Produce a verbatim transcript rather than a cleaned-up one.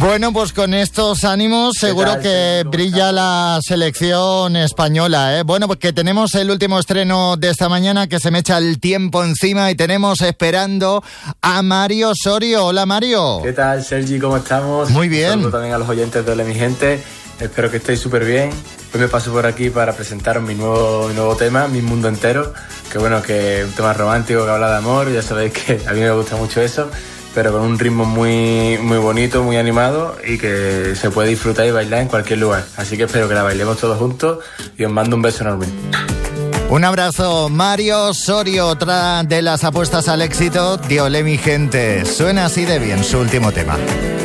Bueno, pues con estos ánimos seguro que brilla la selección española, ¿eh? Bueno, pues que tenemos el último estreno de esta mañana, que se me echa el tiempo encima, y tenemos esperando a Mario Sorio. Hola, Mario. ¿Qué tal, Sergi? ¿Cómo estamos? Muy bien. Un saludo también a los oyentes de Ole Mi Gente. Espero que estéis súper bien. Hoy me paso por aquí para presentaros mi nuevo, mi nuevo tema, Mi Mundo Entero. Que bueno, que es un tema romántico que habla de amor. Ya sabéis que a mí me gusta mucho eso, pero con un ritmo muy, muy bonito, muy animado, y que se puede disfrutar y bailar en cualquier lugar. Así que espero que la bailemos todos juntos y os mando un beso enorme. Un abrazo, Mario Sorio, otra de las apuestas al éxito de Ole Mi Gente. Suena así de bien su último tema.